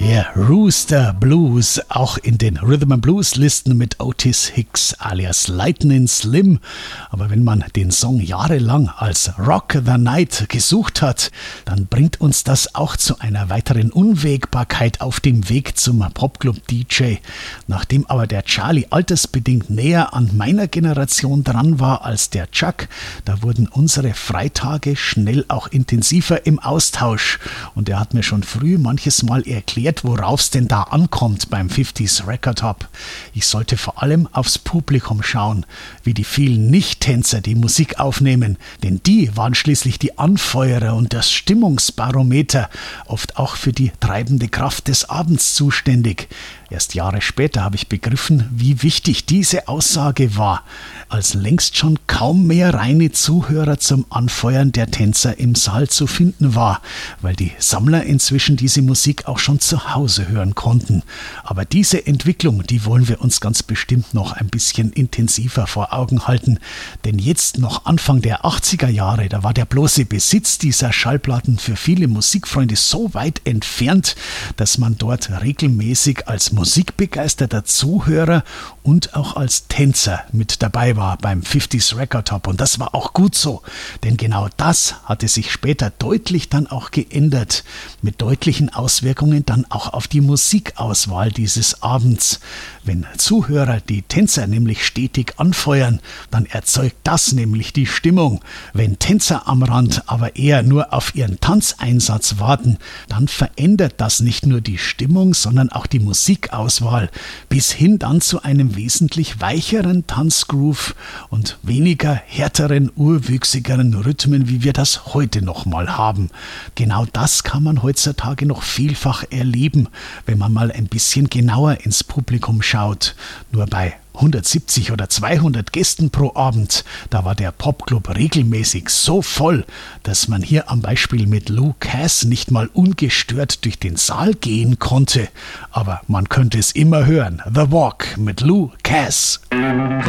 Der Rooster Blues, auch in den Rhythm and Blues Listen mit Otis Hicks alias Lightning Slim. Aber wenn man den Song jahrelang als Rock the Night gesucht hat, dann bringt uns das auch zu einer weiteren Unwägbarkeit auf dem Weg zum Popclub DJ. Nachdem aber der Charlie altersbedingt näher an meiner Generation dran war als der Chuck, da wurden unsere Freitage schnell auch intensiver im Austausch. Und er hat mir schon früh manches Mal erklärt, worauf es denn da ankommt beim 50s Record Hop. Ich sollte vor allem aufs Publikum schauen, wie die vielen Nicht-Tänzer die Musik aufnehmen, denn die waren schließlich die Anfeuerer und das Stimmungsbarometer, oft auch für die treibende Kraft des Abends zuständig. Erst Jahre später habe ich begriffen, wie wichtig diese Aussage war, als längst schon kaum mehr reine Zuhörer zum Anfeuern der Tänzer im Saal zu finden war, weil die Sammler inzwischen diese Musik auch schon zu Hause hören konnten. Aber diese Entwicklung, die wollen wir uns ganz bestimmt noch ein bisschen intensiver vor Augen halten, denn jetzt noch Anfang der 80er Jahre, da war der bloße Besitz dieser Schallplatten für viele Musikfreunde so weit entfernt, dass man dort regelmäßig als musikbegeisterter Zuhörer und auch als Tänzer mit dabei war beim 50s Record Hop. Und das war auch gut so, denn genau das hatte sich später deutlich dann auch geändert, mit deutlichen Auswirkungen dann auch auf die Musikauswahl dieses Abends. Wenn Zuhörer die Tänzer nämlich stetig anfeuern, dann erzeugt das nämlich die Stimmung. Wenn Tänzer am Rand aber eher nur auf ihren Tanzeinsatz warten, dann verändert das nicht nur die Stimmung, sondern auch die Musikauswahl, bis hin dann zu einem wesentlich weicheren Tanzgroove und weniger härteren, urwüchsigeren Rhythmen, wie wir das heute noch mal haben. Genau das kann man heutzutage noch vielfach erleben, wenn man mal ein bisschen genauer ins Publikum schaut. Nur bei 170 oder 200 Gästen pro Abend, da war der Popclub regelmäßig so voll, dass man hier am Beispiel mit Lou Cass nicht mal ungestört durch den Saal gehen konnte. Aber man könnte es immer hören. The Walk mit Lou Cass.